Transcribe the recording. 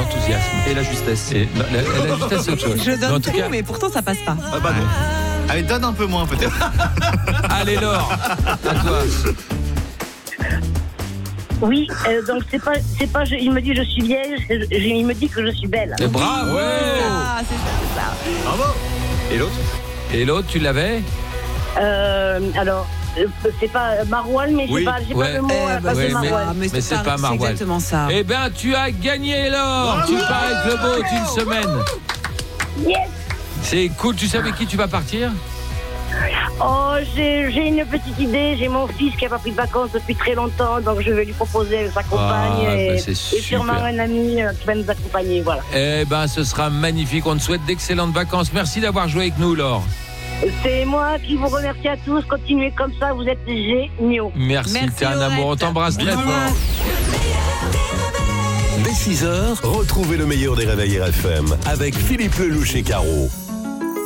l'enthousiasme. Et la justesse. Et, non, la justesse, c'est autre chose. Je Mais en donne tout tout, cas, mais pourtant ça passe pas. Ah bah non. Allez, donne un peu moins peut-être. allez Laure, à toi. Oui, donc c'est pas, il me dit je suis vieille, il me dit que je suis belle. Et bravo. Ah, c'est ça. Bravo. Et l'autre? Et l'autre, tu l'avais? Alors, c'est pas Marouane, mais Oui. j'ai Ouais. pas le mot. ouais, c'est Marouane. mais c'est pas Marouane. C'est exactement ça. Eh ben, tu as gagné Laure. Tu pars avec le boat une semaine. Yes. C'est cool. Tu sais avec qui tu vas partir? Oh, j'ai une petite idée. J'ai mon fils qui a pas pris de vacances depuis très longtemps, donc je vais lui proposer sa compagne bah, c'est et sûrement super. un ami qui va nous accompagner. Voilà. Eh ben, ce sera magnifique. On te souhaite d'excellentes vacances. Merci d'avoir joué avec nous, Laure. C'est moi qui vous remercie à tous. Continuez comme ça, vous êtes géniaux. Merci, t'es un amour. On t'embrasse très fort. Dès 6h, retrouvez le meilleur des réveils RFM avec Philippe Lelouch et Caro.